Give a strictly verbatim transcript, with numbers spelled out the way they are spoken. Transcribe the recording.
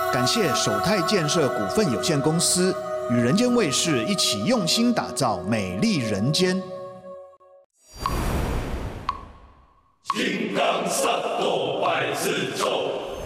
感谢首泰建设股份有限公司与人间卫视一起用心打造美丽人间。 金刚萨埵拜四周。